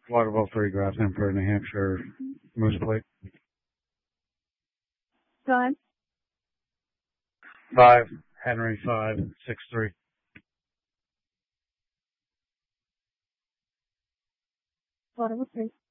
Waterville 3, Grasshopper, New Hampshire, Moose Plate. Go ahead. 5, Henry 5, 6-3. Waterville 3.